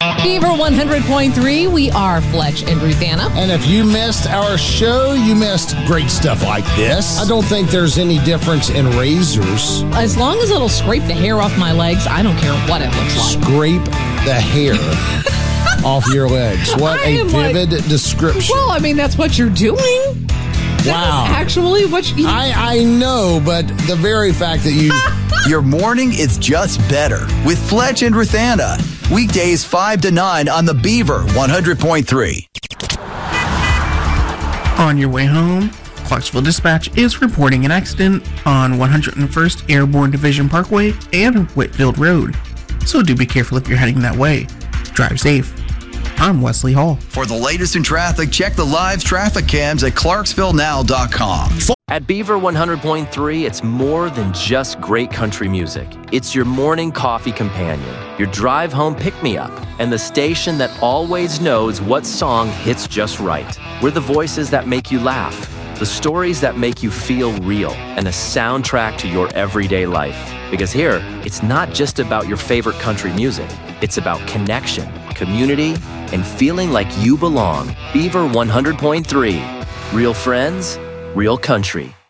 Beaver 100.3, we are Fletch and Ruthanna. And if you missed our show, you missed great stuff like this. I don't think there's any difference in razors. As long as it'll scrape the hair off my legs, I don't care what it looks like. Scrape the hair off your legs. What a vivid description. Well, I mean, that's what you're doing. Wow. That's actually what you... I know, but the very fact that you... Your morning is just better with Fletch and Ruthanna. Weekdays 5 to 9 on the Beaver 100.3. On your way home, Clarksville Dispatch is reporting an accident on 101st Airborne Division Parkway and Whitfield Road. So do be careful if you're heading that way. Drive safe. I'm Wesley Hall. For the latest in traffic, check the live traffic cams at ClarksvilleNow.com. At Beaver 100.3, it's more than just great country music. It's your morning coffee companion, your drive home pick-me-up, and the station that always knows what song hits just right. We're the voices that make you laugh, the stories that make you feel real, and a soundtrack to your everyday life. Because here, it's not just about your favorite country music. It's about connection, community, and feeling like you belong. Beaver 100.3. Real friends, real country.